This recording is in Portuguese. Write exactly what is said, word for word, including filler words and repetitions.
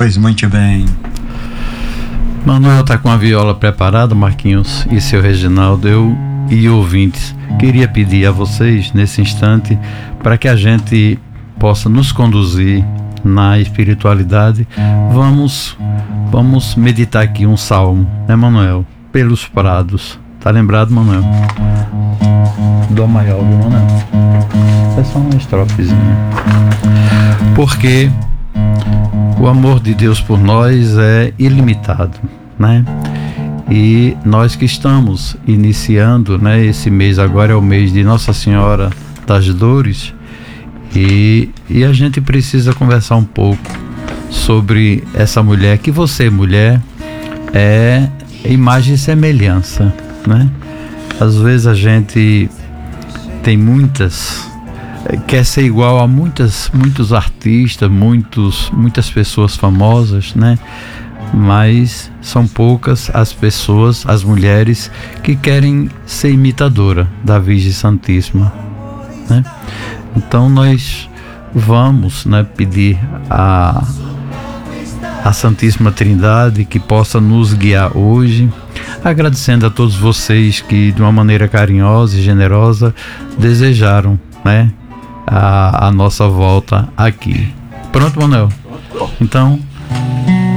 Pois muito bem. Manuel está com a viola preparada, Marquinhos e seu Reginaldo. Eu e ouvintes, queria pedir a vocês nesse instante para que a gente possa nos conduzir na espiritualidade. Vamos, vamos meditar aqui um salmo, né, Manuel? Pelos prados. Tá lembrado, Manuel? Dó maior, viu, Manuel? É só uma estrofezinha. Porque o amor de Deus por nós é ilimitado, né? E nós que estamos iniciando, né, esse mês agora é o mês de Nossa Senhora das Dores, e, e a gente precisa conversar um pouco sobre essa mulher, que você, mulher, é imagem e semelhança, né? Às vezes a gente tem muitas, quer ser igual a muitas, muitos artistas, muitos, muitas pessoas famosas, né? Mas são poucas as pessoas, as mulheres, que querem ser imitadora da Virgem Santíssima, né? Então nós vamos, né, pedir a, a Santíssima Trindade que possa nos guiar hoje, agradecendo a todos vocês que de uma maneira carinhosa e generosa desejaram, né, a, a nossa volta aqui. Pronto, Manuel? Então